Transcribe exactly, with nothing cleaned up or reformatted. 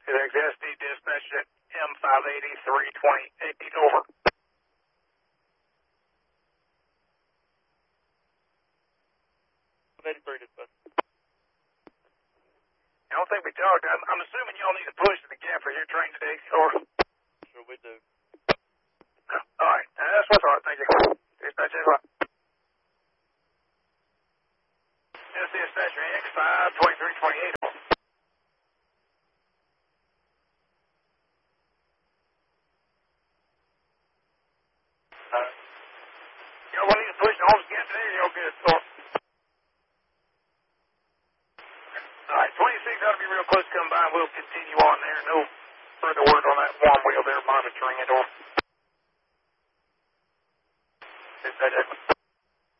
X S D dispatch at M five eighty, three twenty-eight, over. eighty-three dispatch. I don't think we talked. I'm, I'm assuming y'all need to push to the gap for your train today, or? Sure we do. All right, uh, that's what's all right. Thank you. Dispatch, thanks a lot. Yes, dispatch, X five, twenty-three twenty-eight. Uh, y'all want to need to push the homes again today, or y'all good? Or? All right, twenty-six ought to be real close to come by, and we'll continue on there. No further word on that warm wheel there, monitoring it, or?